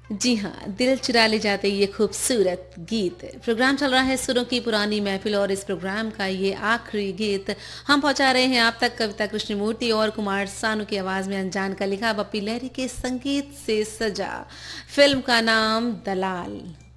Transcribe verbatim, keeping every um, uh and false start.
जी हाँ, दिल चुरा ले जाते ये खूबसूरत गीत। प्रोग्राम चल रहा है सुरों की पुरानी महफ़िल और इस प्रोग्राम का ये आखिरी गीत हम पहुँचा रहे हैं आप तक कविता कृष्णमूर्ति और कुमार सानू की आवाज़ में अनजान का लिखा बप्पी लहरी के संगीत से सजा फ़िल्म का नाम दलाल।